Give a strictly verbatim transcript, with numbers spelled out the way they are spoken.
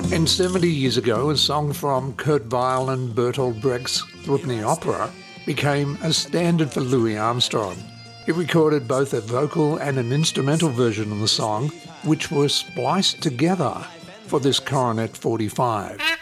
And seventy years ago, a song from Kurt Weill and Bertolt Brecht's Threepenny Opera became a standard for Louis Armstrong. He recorded both a vocal and an instrumental version of the song, which were spliced together for this Coronet forty-five.